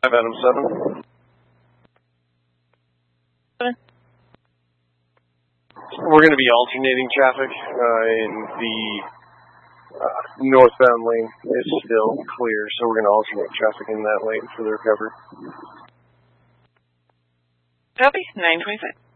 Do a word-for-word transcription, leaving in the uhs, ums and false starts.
Adam seven. Seven. We're going to be alternating traffic uh, in the uh, northbound lane. Is still clear, so we're going to alternate traffic in that lane for the recovery. Copy. nine twenty-five.